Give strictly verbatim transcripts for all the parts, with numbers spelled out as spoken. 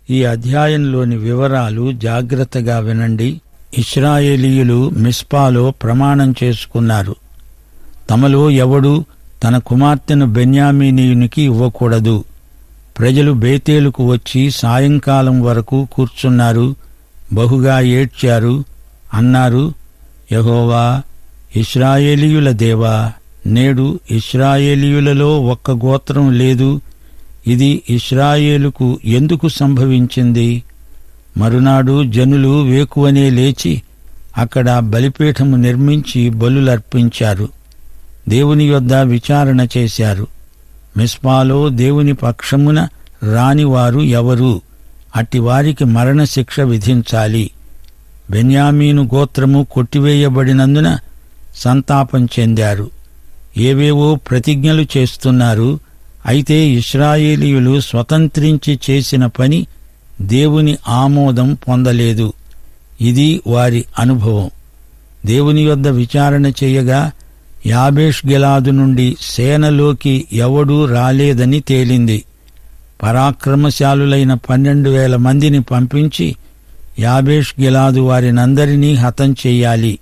ఈ అధ్యాయంలోని వివరాలు జాగ్రత్తగా వినండి. ఇశ్రాయేలీయులు మిస్పాలో ప్రమాణం చేసుకున్నారు. తమలో ఎవడూ తన కుమార్తెను బెన్యామీనీయునికి ఇవ్వకూడదు. ప్రజలు బేతేలుకు వచ్చి సాయంకాలం వరకు కూర్చున్నారు. బహుగా ఏడ్చారు. అన్నారు, యెహోవా, ఇశ్రాయేలీయుల దేవా, నేడు ఇశ్రాయేలీయులలో ఒక్క గోత్రం లేదు. ఇది ఇశ్రాయేలుకు ఎందుకు సంభవించింది? మరునాడు జనులు వేకువనే లేచి అక్కడ బలిపీఠము నిర్మించి బలులర్పించారు. దేవుని యొద్ద విచారణ చేశారు. మిస్పాలో దేవుని పక్షమున రానివారు ఎవరు? అట్టివారికి మరణశిక్ష విధించాలి. బెన్యామీను గోత్రము కొట్టివేయబడినందున సంతాపం చెందారు. ఏవేవో ప్రతిజ్ఞలు చేస్తున్నారు. అయితే ఇశ్రాయేలీయులు స్వతంత్రించి చేసిన పని దేవుని ఆమోదం పొందలేదు. ఇది వారి అనుభవం. దేవుని యొద్ద విచారణ చేయగా యాబేష్ గిలాదు నుండి సేనలోకి ఎవడూ రాలేదని తేలింది. పరాక్రమశాలులైన పన్నెండు వేల మందిని పంపించి యాబేష్ గిలాదు వారినందరినీ హతం చెయ్యాలి.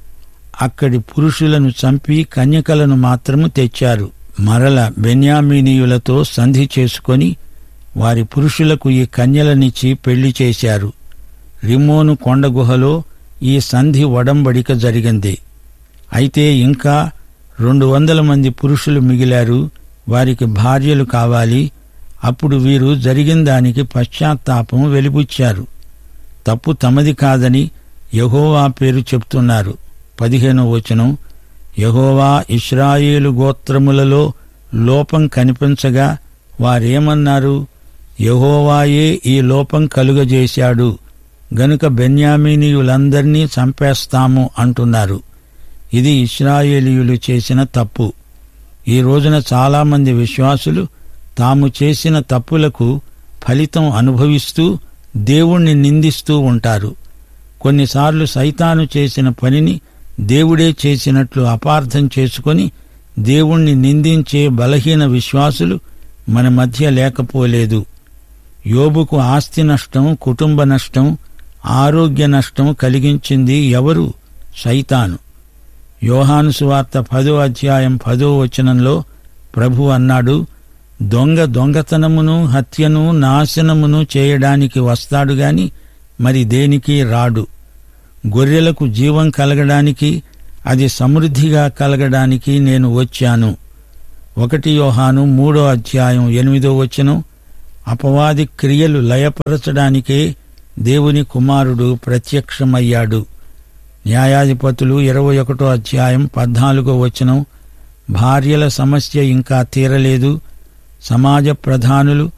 అక్కడి పురుషులను చంపి కన్యకలను మాత్రము తెచ్చారు. మరల బెన్యామీనీయులతో సంధి చేసుకొని వారి పురుషులకు ఈ కన్యలనిచ్చి పెళ్లి చేశారు. రిమ్మోను కొండగుహలో ఈ సంధి ఒడంబడిక జరిగింది. అయితే ఇంకా రెండు వందల మంది పురుషులు మిగిలారు. వారికి భార్యలు కావాలి. అప్పుడు వీరు జరిగిన దానికి పశ్చాత్తాపం వెలిబుచ్చారు. తప్పు తమది కాదని యెహోవా పేరు చెప్తున్నారు. పదిహేనో వచనం, యెహోవా ఇశ్రాయేలు గోత్రములలో లోపం కనిపించగా వారేమన్నారు? యెహోవాయే ఈ లోపం కలుగజేశాడు గనుక బెన్యామీనీయులందర్నీ చంపేస్తాము అంటున్నారు. ఇది ఇశ్రాయేలీయులు చేసిన తప్పు. ఈ రోజున చాలామంది విశ్వాసులు తాము చేసిన తప్పులకు ఫలితం అనుభవిస్తూ దేవుణ్ణి నిందిస్తూ ఉంటారు. కొన్నిసార్లు సైతాను చేసిన పనిని దేవుడే చేసినట్లు అపార్థం చేసుకొని దేవుణ్ణి నిందించే బలహీన విశ్వాసులు మన మధ్య లేకపోలేదు. యోబుకు ఆస్తి నష్టం, కుటుంబ నష్టం, ఆరోగ్య నష్టం కలిగించింది ఎవరు? సైతాను. యోహాను సువార్త పదో అధ్యాయం పదో వచనంలో ప్రభు అన్నాడు, దొంగ దొంగతనమును హత్యను నాశనమును చేయడానికి వస్తాడు గాని మరి దేనికి రాడు. గొర్రెలకు జీవం కలగడానికి, అది సమృద్ధిగా కలగడానికి నేను వచ్చాను. ఒకటి యోహాను మూడో అధ్యాయం ఎనిమిదో వచనం, అపవాది క్రియలు లయపరచడానికే దేవుని కుమారుడు ప్రత్యక్షమయ్యాడు. న్యాయాధిపతులు ఇరవై ఒకటో అధ్యాయం పద్నాలుగో వచనం, భార్యల సమస్య ఇంకా తీరలేదు. సమాజ ప్రధానులు